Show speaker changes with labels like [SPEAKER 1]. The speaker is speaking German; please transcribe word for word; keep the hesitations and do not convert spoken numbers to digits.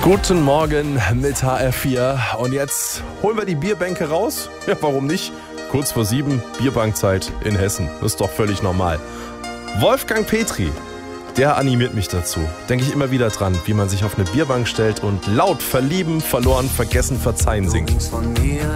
[SPEAKER 1] Guten Morgen mit H R vier und jetzt holen wir die Bierbänke raus. Ja, warum nicht? Kurz vor sieben, Bierbankzeit in Hessen. Das ist doch völlig normal. Wolfgang Petri, der animiert mich dazu. Denke ich immer wieder dran, wie man sich auf eine Bierbank stellt und laut verlieben, verloren, vergessen, verzeihen singt.